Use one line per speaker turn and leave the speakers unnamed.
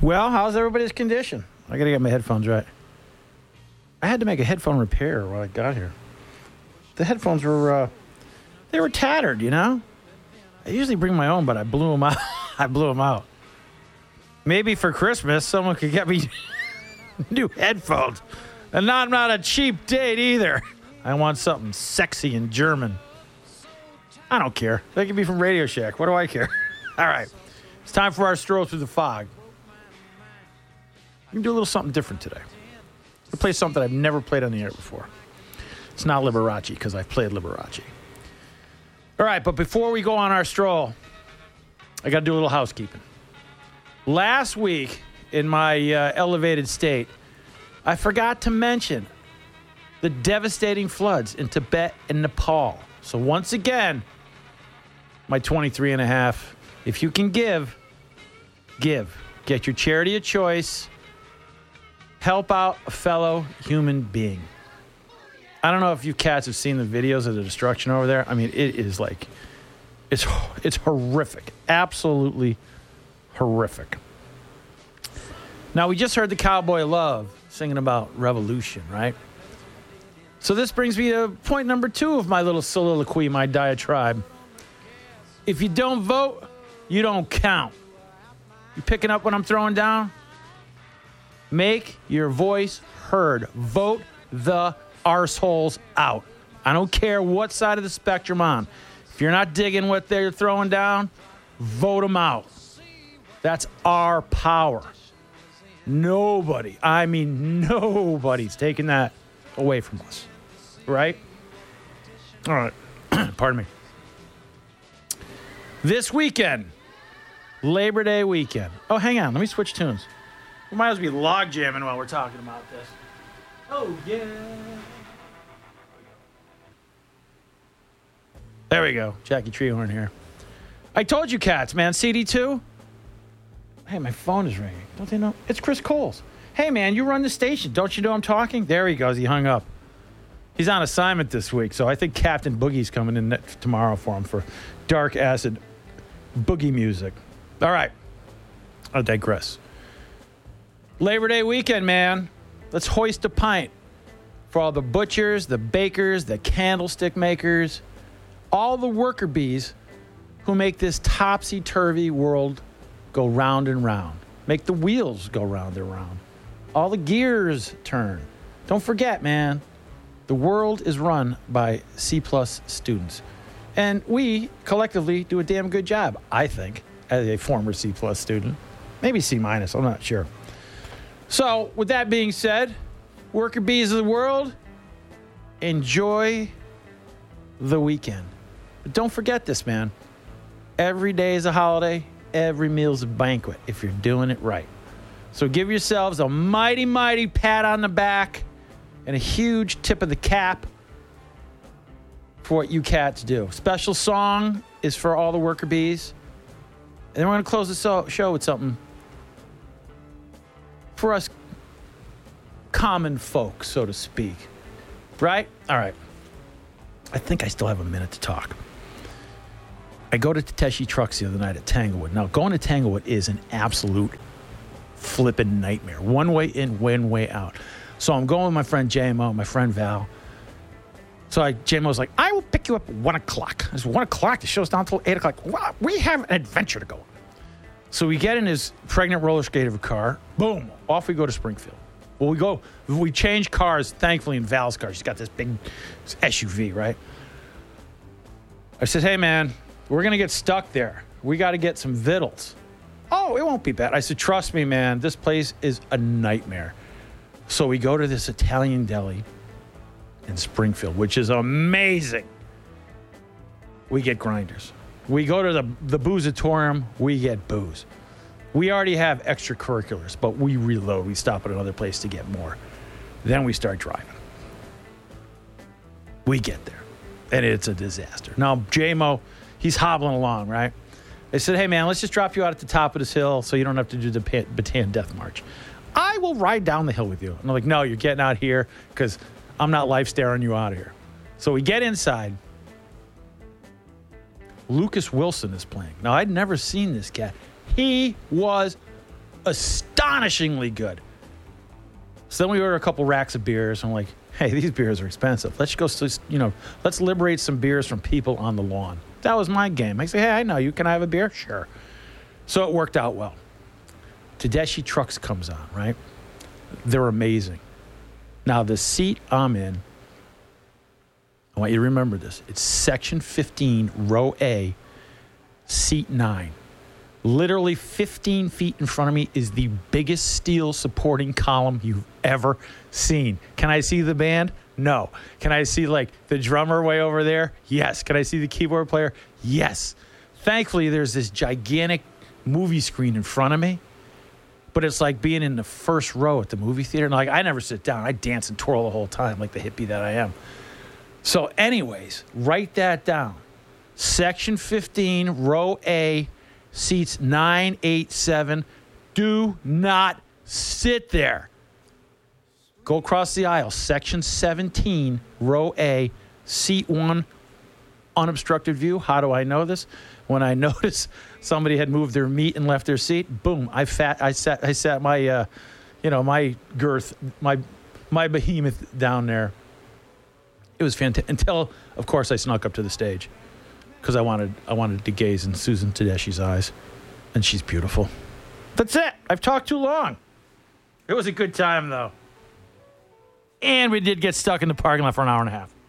Well, how's everybody's condition? I got to get my headphones right. I had to make a headphone repair when I got here. The headphones were, they were tattered, you know? I usually bring my own, but I blew them out. I blew them out. Maybe for Christmas, someone could get me new headphones. And not a cheap date either. I want something sexy and German. I don't care. They can be from Radio Shack. What do I care? All right. It's time for our stroll through the fog. We can do a little something different today. We'll play something I've never played on the air before. It's not Liberace, because I've played Liberace. All right, but before we go on our stroll, I got to do a little housekeeping. Last week, in my elevated state, I forgot to mention the devastating floods in Tibet and Nepal. So once again, my 23 and a half, if you can give. Get your charity of choice. Help out a fellow human being. I don't know if you cats have seen the videos of the destruction over there. I mean, it is like, it's horrific. Absolutely horrific. Now, we just heard the Cowboy Love singing about revolution, right? So this brings me to point number 2 of my little soliloquy, my diatribe. If you don't vote, you don't count. You picking up what I'm throwing down? Make your voice heard. Vote the arseholes out. I don't care what side of the spectrum on. If you're not digging what they're throwing down, vote them out. That's our power. Nobody's taking that away from us. Right? All right. Pardon me. This weekend, Labor Day weekend. Oh, hang on. Let me switch tunes. We might as well be log jamming while we're talking about this. Oh, yeah. There we go. Jackie Treehorn here. I told you cats, man. CD2. Hey, my phone is ringing. Don't they know? It's Chris Coles. Hey, man, you run the station. Don't you know I'm talking? There he goes. He hung up. He's on assignment this week, so I think Captain Boogie's coming in tomorrow for him for dark acid boogie music. All right. I digress. Labor Day weekend, man. Let's hoist a pint for all the butchers, the bakers, the candlestick makers, all the worker bees who make this topsy-turvy world go round and round. Make the wheels go round and round. All the gears turn. Don't forget, man, the world is run by C+ students. And we collectively do a damn good job, I think, as a former C+ student. Maybe C-, I'm not sure. So, with that being said, worker bees of the world, enjoy the weekend. But don't forget this, man. Every day is a holiday. Every meal's a banquet if you're doing it right. So give yourselves a mighty, mighty pat on the back and a huge tip of the cap for what you cats do. Special song is for all the worker bees. And then we're going to close the show with something for us common folk, so to speak. Right? All right. I think I still have a minute to talk. I go to Tateshi Trucks the other night at Tanglewood. Now, going to Tanglewood is an absolute flippin' nightmare. One way in, one way out. So I'm going with my friend JMO, my friend Val. So JMO's like, I will pick you up at 1 o'clock. It's 1 o'clock. The show's down until 8 o'clock. Wow, we have an adventure to go on. So we get in his pregnant roller skate of a car. Boom. Off we go to Springfield. Well, we change cars, thankfully, in Val's car. She's got this big SUV, right? I said, hey, man, we're going to get stuck there. We got to get some vittles. Oh, it won't be bad. I said, trust me, man, this place is a nightmare. So we go to this Italian deli in Springfield, which is amazing. We get grinders. We go to the boozatorium, we get booze. We already have extracurriculars, but we reload. We stop at another place to get more. Then we start driving. We get there, and it's a disaster. Now, JMO, he's hobbling along, right? I said, hey, man, let's just drop you out at the top of this hill so you don't have to do the Bataan Death March. I will ride down the hill with you. And I'm like, no, you're getting out here because I'm not life-staring you out of here. So we get inside. Lucas Wilson is playing. Now, I'd never seen this cat. He was astonishingly good. So then we order a couple racks of beers. I'm like, hey, these beers are expensive. Let's go, let's liberate some beers from people on the lawn. That was my game. I say, hey, I know you. Can I have a beer? Sure. So it worked out well. Tedeschi Trucks comes on, right? They're amazing. Now, the seat I'm in, I want you to remember this. It's section 15, row A, seat 9. Literally 15 feet in front of me is the biggest steel supporting column you've ever seen. Can I see the band? No. Can I see, like, the drummer way over there? Yes. Can I see the keyboard player? Yes. Thankfully, there's this gigantic movie screen in front of me, but it's like being in the first row at the movie theater. And, like, I never sit down. I dance and twirl the whole time like the hippie that I am. So, anyways, write that down. Section 15, row A, seats 9, 8, 7. Do not sit there. Go across the aisle. Section 17, row A, seat 1, unobstructed view. How do I know this? When I notice somebody had moved their meat and left their seat, boom, I sat my, my girth, my behemoth down there. It was fantastic. Until, of course, I snuck up to the stage because I wanted to gaze in Susan Tedeschi's eyes, and she's beautiful. That's it. I've talked too long. It was a good time, though. And we did get stuck in the parking lot for an hour and a half.